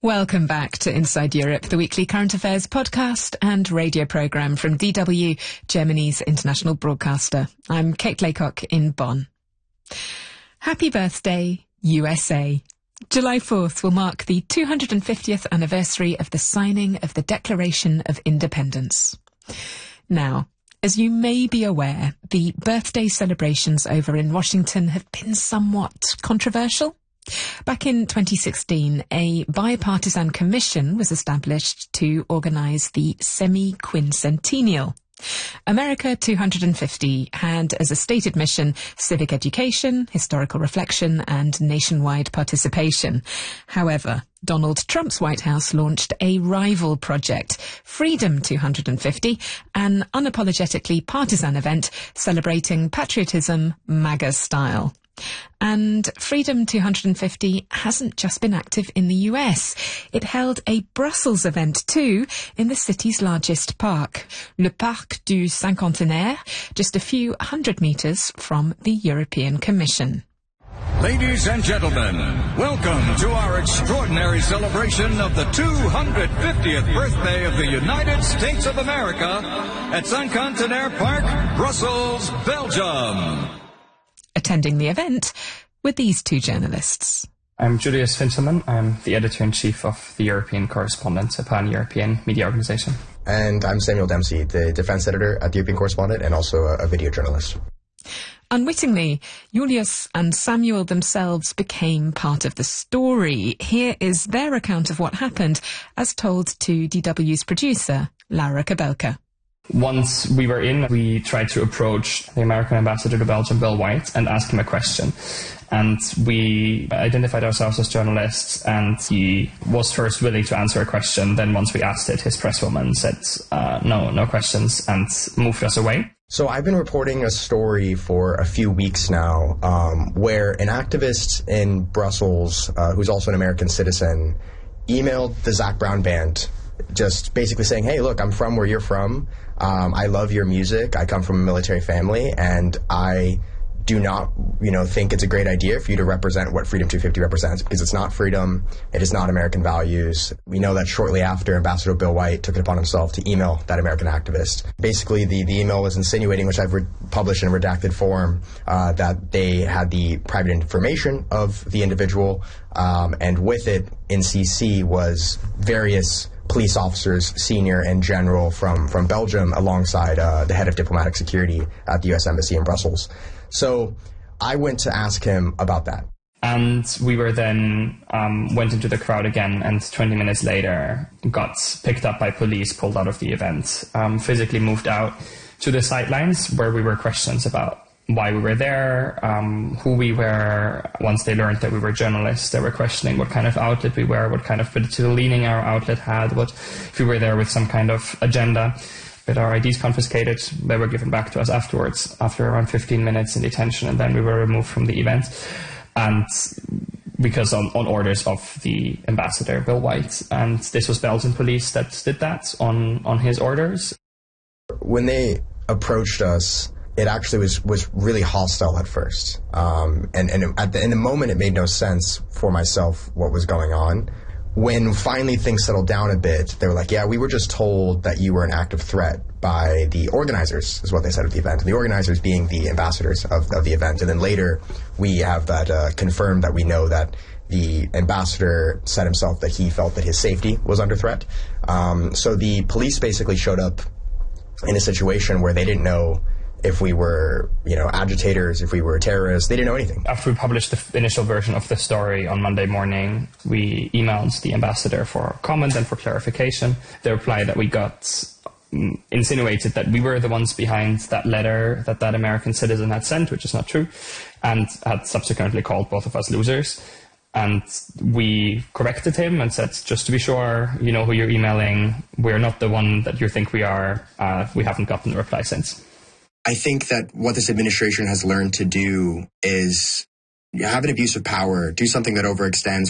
Welcome back to Inside Europe, the weekly current affairs podcast and radio programme from DW, Germany's international broadcaster. I'm Kate Laycock in Bonn. Happy birthday, USA. July 4th will mark the 250th anniversary of the signing of the Declaration of Independence. Now, as you may be aware, the birthday celebrations over in Washington have been somewhat controversial. Back in 2016, a bipartisan commission was established to organise the semi-quincentennial. America 250 had as a stated mission civic education, historical reflection and nationwide participation. However, Donald Trump's White House launched a rival project, Freedom 250, an unapologetically partisan event celebrating patriotism MAGA style. And Freedom 250 hasn't just been active in the US. It held a Brussels event too in the city's largest park, Le Parc du Cinquantenaire, just a few hundred metres from the European Commission. Ladies and gentlemen, welcome to our extraordinary celebration of the 250th birthday of the United States of America at Cinquantenaire Park, Brussels, Belgium. Attending the event were these two journalists. I'm Julius Fintelman. I'm the editor-in-chief of the European Correspondent, a pan-European media organization. And I'm Samuel Dempsey, the defense editor at the European Correspondent and also a video journalist. Unwittingly, Julius and Samuel themselves became part of the story. Here is their account of what happened, as told to DW's producer, Laura Kabelka. Once we were in, we tried to approach the American ambassador to Belgium, Bill White, and ask him a question. And we identified ourselves as journalists, and he was first willing to answer a question. Then once we asked it, his presswoman said, no questions, and moved us away. So I've been reporting a story for a few weeks now where an activist in Brussels, who's also an American citizen, emailed the Zac Brown Band, just basically saying, hey, look, I'm from where you're from. I love your music. I come from a military family, and I do not, think it's a great idea for you to represent what Freedom 250 represents, because it's not freedom. It is not American values. We know that shortly after, Ambassador Bill White took it upon himself to email that American activist. Basically, the email was insinuating, which I've published in a redacted form, that they had the private information of the individual, and with it in CC was various police officers, senior and general from Belgium, alongside the head of diplomatic security at the U.S. Embassy in Brussels. So I went to ask him about that. And we were then went into the crowd again, and 20 minutes later got picked up by police, pulled out of the event, physically moved out to the sidelines where we were questions about why we were there, who we were. Once they learned that we were journalists, they were questioning what kind of outlet we were, what kind of political leaning our outlet had, what if we were there with some kind of agenda. With our IDs confiscated, they were given back to us afterwards, after around 15 minutes in detention, and then we were removed from the event. And because on orders of the ambassador, Bill White, and this was Belgian police that did that on his orders. When they approached us, it actually was really hostile at first. And in the moment, it made no sense for myself what was going on. When finally things settled down a bit, they were like, yeah, we were just told that you were an active threat by the organizers, is what they said of the event. And the organizers being the ambassadors of the event. And then later, we have that confirmed that we know that the ambassador said himself that he felt that his safety was under threat. So the police basically showed up in a situation where they didn't know if we were, agitators, if we were terrorists. They didn't know anything. After we published the initial version of the story on Monday morning, we emailed the ambassador for comment and for clarification. The reply that we got insinuated that we were the ones behind that letter that American citizen had sent, which is not true, and had subsequently called both of us losers. And we corrected him and said, just to be sure, you know who you're emailing. We're not the one that you think we are. We haven't gotten a reply since. I think that what this administration has learned to do is have an abuse of power, do something that overextends.